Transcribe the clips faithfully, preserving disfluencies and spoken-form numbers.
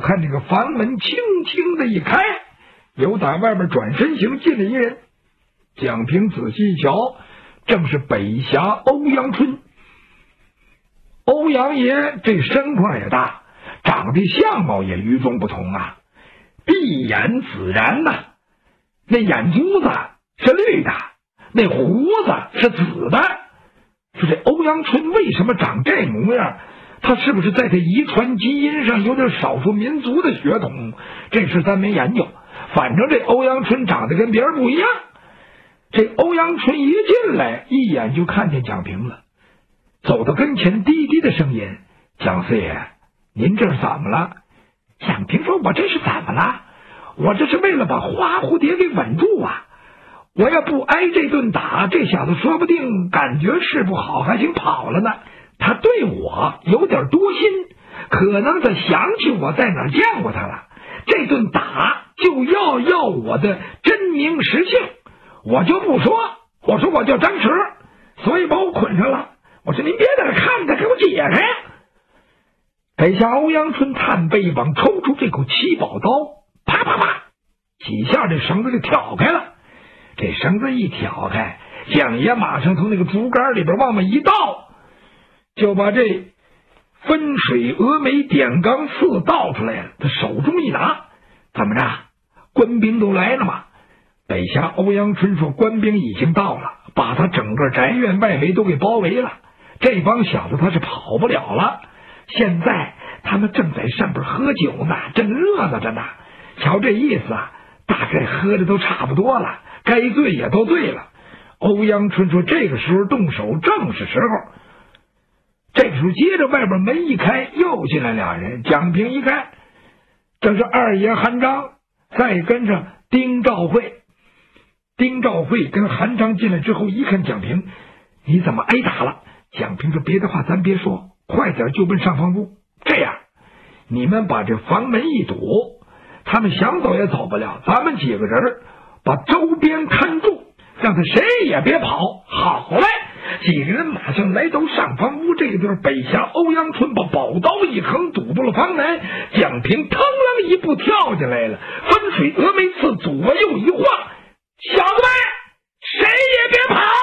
看这个房门轻轻的一开，由打外面转身行进了一人。蒋平仔细一瞧，正是北侠欧阳春。欧阳爷这身块也大，长得相貌也与众不同啊，闭眼自然呐、啊，那眼珠子是绿的，那胡子是紫的。说这欧阳春为什么长这模样？他是不是在这遗传基因上有点少数民族的血统？这事咱没研究，反正这欧阳春长得跟别人不一样。这欧阳春一进来，一眼就看见蒋平了，走到跟前，低低的声音：“蒋四爷，您这是怎么了？”蒋平说：“我这是怎么了？我这是为了把花蝴蝶给稳住啊！我要不挨这顿打，这小子说不定感觉事不好，还想跑了呢。他对我有点多心，可能他想起我在哪儿见过他了。这顿打就要要我的真名实姓，我就不说，我说我叫张弛，所以把我捆上了。我说您别在这看着，给我解开呀！”北下欧阳春探背膀，抽出这口七宝刀，啪啪啪，几下这绳子就挑开了。这绳子一挑开，蒋爷马上从那个竹竿里边往外一倒，就把这分水峨眉点钢刺倒出来了。他手中一拿，怎么着？官兵都来了吗？北下欧阳春说：“官兵已经到了，把他整个宅院外围都给包围了。这帮小子他是跑不了了。现在他们正在上边喝酒呢，正热闹着呢。瞧这意思啊，大概喝的都差不多了，该醉也都醉了。”欧阳春说：“这个时候动手正是时候。”这个时候接着外边门一开，又进来俩人。蒋平一看，这是二爷韩章，再跟着丁兆会。丁兆会跟韩章进来之后，一看蒋平：“你怎么挨打了？”蒋平说：“别的话咱别说，快点就奔上房屋。这样，你们把这房门一堵，他们想走也走不了。咱们几个人把周边看住，让他谁也别跑。”好嘞！几个人马上来到上房屋这边，北下欧阳春把宝刀一横，堵住了房门。蒋平腾啷一步跳进来了，分水峨眉刺左右一晃：“小子们，谁也别跑！”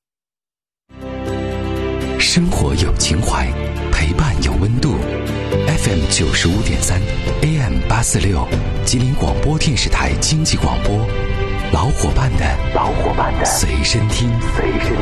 生活有情怀，陪伴有温度。F M 九十五点三 A M 八四六，吉林广播电视台经济广播，老伙伴的老伙伴的随身听，随身